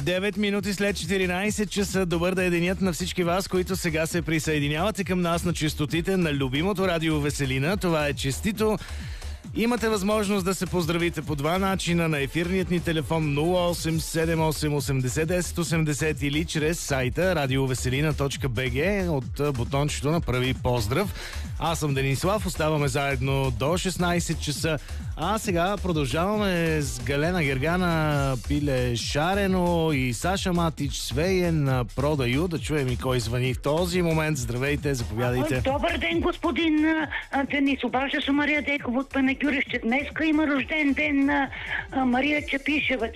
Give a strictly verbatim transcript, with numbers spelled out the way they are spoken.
девет минути след четиринайсет часа. Добър да е денят на всички вас, които сега се присъединявате към нас на честотите на любимото радио Веселина. Това е честито. Имате възможност да се поздравите по два начина: на ефирният ни телефон нула осем седем осем осемдесет десет осемдесет или чрез сайта радиовеселина точка би джи от бутончето на Прави поздрав. Аз съм Денислав, оставаме заедно до шестнайсет часа. А сега продължаваме с Галена Гергана, Пиле Шарено и Саша Матич Свеен Продаю. Да чуем и кой звъни в този момент. Здравейте, заповядайте. Добър ден, господин а, Денис. Обажда се Мария Деков от Панагюрище. Днеска има рожден ден на а, Мария Чапишева.